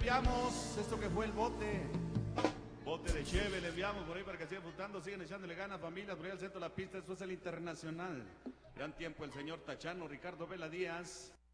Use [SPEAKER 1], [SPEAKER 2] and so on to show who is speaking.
[SPEAKER 1] enviamos esto que fue el bote. Bote de cheve le enviamos por ahí para que sigan disfrutando, siguen echándole ganas, familias, por ahí al centro de la pista. Esto es el Internacional. Gran tiempo el señor Tachano, Ricardo Vela Díaz.